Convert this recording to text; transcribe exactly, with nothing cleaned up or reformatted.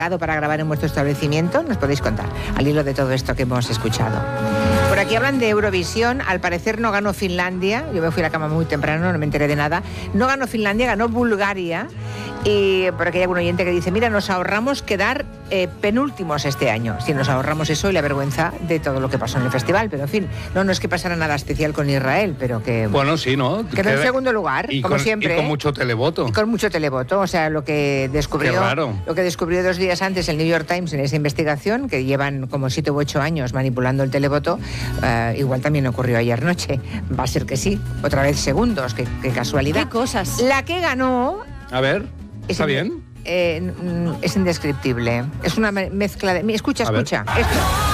para grabar en vuestro establecimiento? Nos podéis contar, al hilo de todo esto que hemos escuchado. Por aquí hablan de Eurovisión. Al parecer no ganó Finlandia. Yo me fui a la cama muy temprano, no me enteré de nada. No ganó Finlandia, ganó Bulgaria. Y por aquí hay algún oyente que dice, mira, nos ahorramos quedar eh, penúltimos este año. Si nos ahorramos eso y la vergüenza de todo lo que pasó en el festival. Pero en fin, no, no es que pasara nada especial con Israel, pero que... Bueno, sí, ¿no? Quedó en segundo lugar, y como con, siempre. Y con mucho televoto. Y con mucho televoto. O sea, lo que descubrió... Qué raro. Lo que descubrió dos días antes el New York Times en esa investigación, que llevan como siete u ocho años manipulando el televoto, uh, igual también ocurrió ayer noche. Va a ser que sí. Otra vez segundos, qué, qué casualidad. Qué cosas. La que ganó... A ver, ¿está es bien? Eh, es indescriptible. Es una mezcla de... Escucha, A escucha. Esto.